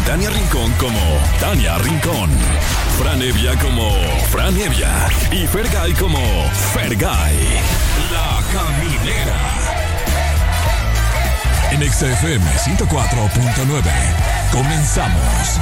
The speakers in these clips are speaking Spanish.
Tania Rincón como Tania Rincón, Fran Evia como Fran Evia y Fergay como Fergay. La Caminera. En XFM 104.9. Comenzamos.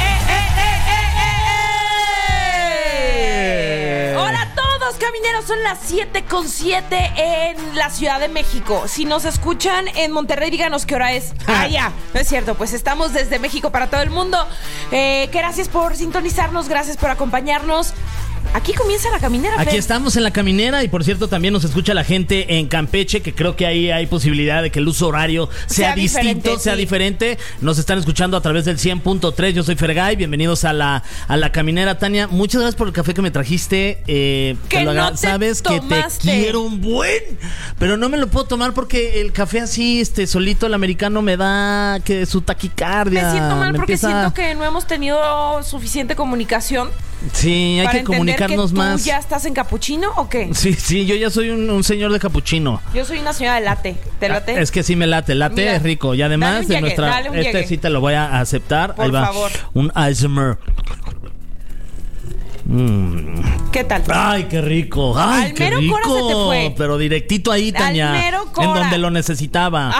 Hola a todos, camineros. Son las 7:07 en la Ciudad de México. Si nos escuchan en Monterrey, díganos qué hora es. Ya. No es cierto, pues estamos desde México para todo el mundo. Gracias por sintonizarnos, gracias por acompañarnos. Aquí comienza la caminera. Aquí estamos en la caminera y por cierto también nos escucha la gente en Campeche, que creo que ahí hay posibilidad de que el uso horario sea distinto, sea diferente. Nos están escuchando a través del 100.3. Yo soy Fergay, bienvenidos a la caminera. Tania, muchas gracias por el café que me trajiste. Sabes que te quiero un buen, pero no me lo puedo tomar porque el café así, solito, el americano, me da que su taquicardia. Me siento mal porque siento que no hemos tenido suficiente comunicación. Sí, hay que comunicarnos más. ¿Tú ya estás en capuchino o qué? Sí, yo ya soy un señor de capuchino. Yo soy una señora de latte. ¿Te late? Es que sí me late. Latte es rico. Y además de nuestra... sí te lo voy a aceptar. Por ahí va. favor. Un ASMR. ¿Qué tal? Ay, qué rico. Ay, al qué mero rico. Cora se te fue. Pero directito ahí, Tania. Al mero Cora. En donde lo necesitaba.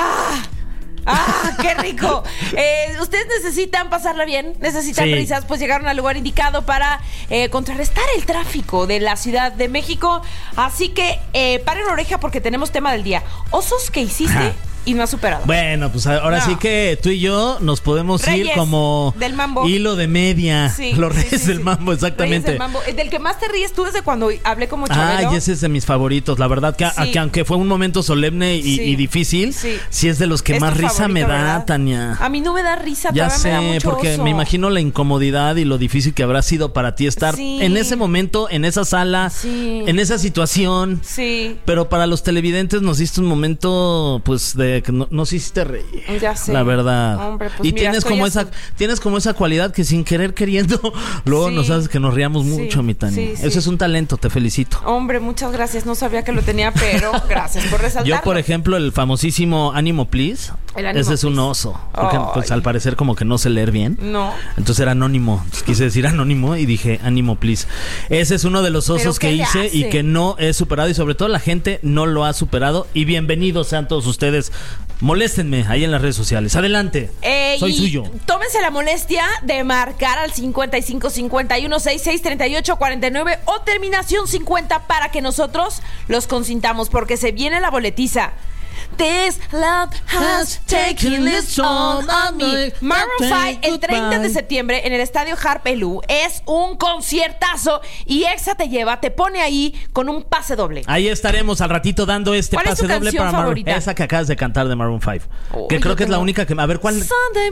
¡Qué rico! Ustedes necesitan pasarla bien, necesitan risas, pues llegaron al lugar indicado para contrarrestar el tráfico de la Ciudad de México. Así que paren oreja porque tenemos tema del día. Osos que hiciste y no has superado. Bueno, pues ahora sí que tú y yo nos podemos ir como del mambo. Hilo de media. Sí, los Reyes del Mambo, exactamente. Reyes del Mambo. Del que más te ríes tú desde cuando hablé como Chabelo. Ay, ese es de mis favoritos. La verdad que aunque fue un momento solemne y difícil, sí es de los que más risa me da, ¿verdad? Tania. A mí no me da risa, ya sé, me da mucho porque oso. me imagino la incomodidad y lo difícil que habrá sido para ti estar en ese momento, en esa sala, en esa situación. Sí. Pero para los televidentes nos diste un momento, pues, de que nos hiciste reír. Ya sé. La verdad. Hombre, pues y mira, tienes como esa cualidad que sin querer queriendo luego nos haces que nos riamos mucho, mi Tania. Eso es un talento, te felicito. Hombre, muchas gracias. No sabía que lo tenía, pero gracias por resaltarlo. Yo, por ejemplo, el famosísimo Ánimo Please. Ese es un oso. Porque pues al parecer como que no sé leer bien. No. Entonces era anónimo. Entonces, quise decir anónimo y dije Ánimo Please. Ese es uno de los osos que hice y que no he superado. Y sobre todo la gente no lo ha superado. Y bienvenidos sean todos ustedes. Moléstenme ahí en las redes sociales. Adelante. Soy suyo. Tómense la molestia de marcar al 55 51 66 38 49 o terminación 50 para que nosotros los consintamos, porque se viene la boletiza. This love has taken its toll on me. Maroon 5 el 30 de septiembre en el estadio Harp Elú. Es un conciertazo y Exa te lleva, te pone ahí con un pase doble. Ahí estaremos al ratito dando este pase doble para Maroon. Esa que acabas de cantar de Maroon 5. Que creo que es la única que... A ver, ¿cuál? Sunday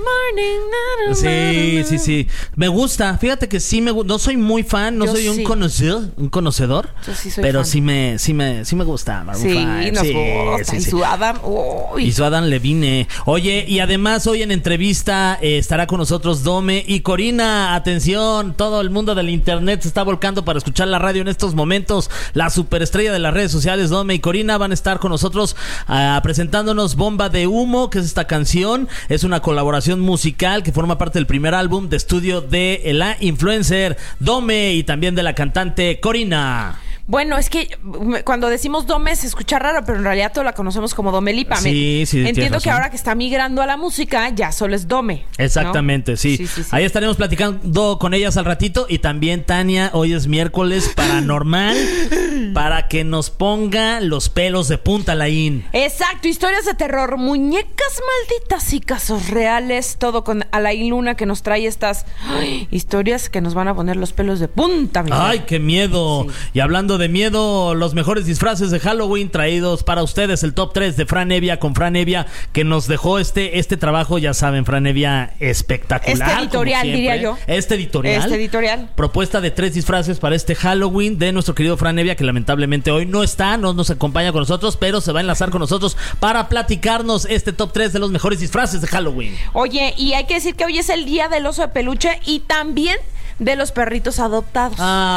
morning. Sí. Me gusta. Fíjate que sí me gusta. No soy muy fan, no soy un conocedor. Yo sí soy pero fan. sí me gusta Maroon 5. Sí, nos gusta. Y su Adam. Y su Adam Levine. Oye, y además hoy en entrevista estará con nosotros Dome y Corina. Atención, todo el mundo del internet se está volcando para escuchar la radio en estos momentos. La superestrella de las redes sociales, Dome y Corina, van a estar con nosotros presentándonos Bomba de Humo, que es esta canción. Es una colaboración musical que forma parte del primer álbum de estudio de la influencer Dome y también de la cantante Corina. Bueno, es que cuando decimos Dome se escucha raro, pero en realidad todos la conocemos como Dome Lipa. Sí, entiendo que ahora que está migrando a la música ya solo es Dome. Exactamente, ¿no? Sí. Ahí estaremos platicando con ellas al ratito. Y también Tania, hoy es miércoles paranormal para que nos ponga los pelos de punta, Alain. Exacto, historias de terror, muñecas malditas y casos reales. Todo con Alain Luna, que nos trae estas historias que nos van a poner los pelos de punta. ¡Ay, qué miedo! Sí. Y hablando de miedo, los mejores disfraces de Halloween traídos para ustedes, el top 3 de Fran Evia con Fran Evia, que nos dejó este trabajo, ya saben, Fran Evia espectacular. Este editorial, diría yo. Este editorial. Propuesta de 3 disfraces para este Halloween de nuestro querido Fran Evia, que lamentablemente hoy no nos acompaña con nosotros, pero se va a enlazar con nosotros para platicarnos este top 3 de los mejores disfraces de Halloween. Oye, y hay que decir que hoy es el día del oso de peluche y también de los perritos adoptados.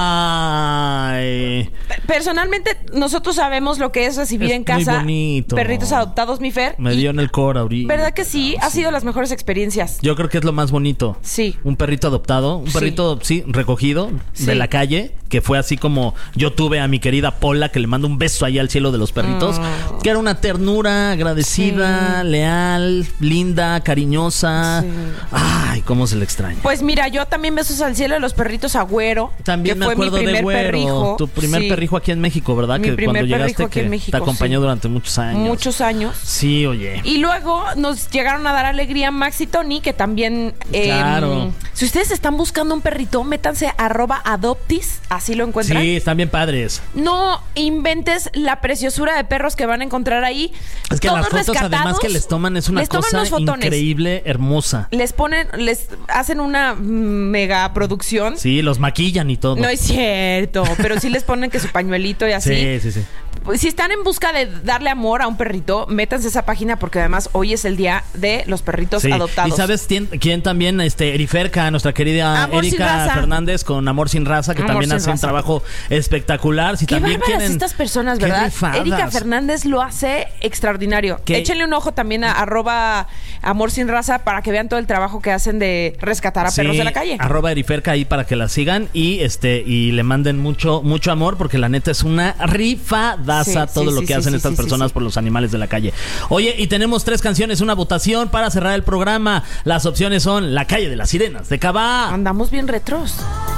Ay. Personalmente, nosotros sabemos lo que es recibir Es en casa muy bonito. perritos adoptados, mi Fer. Me dio en el core ahorita. ¿Verdad que sí? Ha sido las mejores experiencias. Yo creo que es lo más bonito. Sí. Un perrito adoptado, un perrito, sí, recogido Sí. de la calle, que fue así como yo tuve a mi querida Pola, que le mando un beso ahí al cielo de los perritos, que era una ternura, agradecida, leal, linda, cariñosa. Sí. Ay, cómo se le extraña. Pues mira, yo también besos al cielo de los perritos Agüero. También que me fue acuerdo mi de primer Güero, perrijo. tu primer Sí. perrijo aquí en México, ¿verdad? Mi Que primer cuando llegaste perrijo aquí que en México, te acompañó sí. durante muchos años. Muchos años. Sí, oye. Y luego nos llegaron a dar alegría Max y Tony, que también... Claro. Si ustedes están buscando un perrito, métanse @adoptis, así lo encuentran. Sí, están bien padres. No inventes la preciosura de perros que van a encontrar ahí. Es que Todos las fotos además rescatados, que les toman es una les toman cosa los fotones. increíble, hermosa. Les hacen una mega producción. Sí, los maquillan y todo. No es cierto, pero sí les ponen que su pañuelito y así. Sí, sí, sí. Pues, si están en busca de darle amor a un perrito, métanse a esa página porque además hoy es el día de los perritos Sí. adoptados. ¿Y sabes quién también? Eriferca, nuestra querida Amor Sin Erika Raza. Fernández con Amor Sin Raza, que Amor también Sin hace un Raza. trabajo espectacular. Si Qué también bárbaras quieren estas personas, qué ¿verdad? rifadas. Erika Fernández lo hace extraordinario. ¿Qué? Échenle un ojo también a @Amor Sin Raza para que vean todo el trabajo que hacen de rescatar a perros de la calle. @Eriferca ahí para que la sigan y y le manden mucho amor, porque la neta es una rifadaza Sí, todo sí, lo sí, que sí, hacen sí, estas sí, personas sí. por los animales de la calle. Oye, y tenemos 3 canciones, una votación para cerrar el programa. Las opciones son La Calle de las Sirenas de Cabá, Andamos bien retros.